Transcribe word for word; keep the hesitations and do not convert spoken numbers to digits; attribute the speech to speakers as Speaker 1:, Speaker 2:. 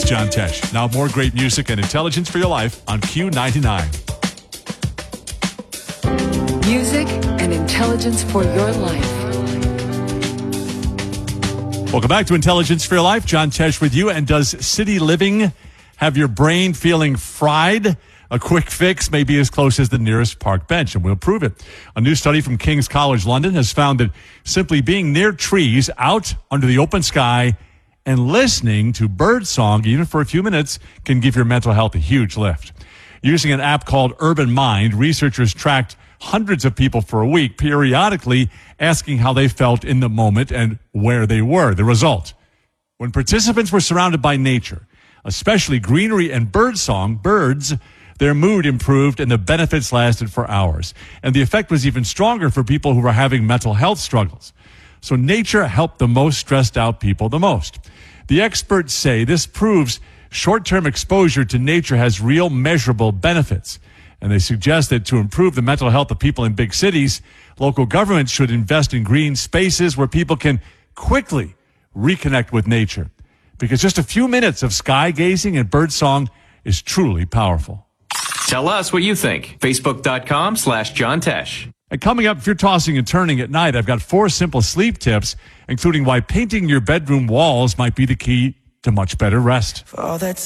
Speaker 1: John Tesh. Now more great music and intelligence for your life on Q ninety-nine.
Speaker 2: Music and intelligence for your life.
Speaker 1: Welcome back to Intelligence for Your Life. John Tesh with you. And does city living have your brain feeling fried? A quick fix may be as close as the nearest park bench, and we'll prove it. A new study from King's College London has found that simply being near trees, out under the open sky, and listening to bird song, even for a few minutes, can give your mental health a huge lift. Using an app called Urban Mind, researchers tracked hundreds of people for a week, periodically asking how they felt in the moment and where they were. The result: when participants were surrounded by nature, especially greenery and birdsong, birds, their mood improved and the benefits lasted for hours. And the effect was even stronger for people who were having mental health struggles. So nature helped the most stressed out people the most. The experts say this proves short-term exposure to nature has real measurable benefits. And they suggest that to improve the mental health of people in big cities, local governments should invest in green spaces where people can quickly reconnect with nature. Because just a few minutes of sky gazing and birdsong is truly powerful.
Speaker 3: Tell us what you think. Facebook.com slash John Tesh.
Speaker 1: And coming up, if you're tossing and turning at night, I've got four simple sleep tips, including why painting your bedroom walls might be the key to much better rest.
Speaker 4: For all that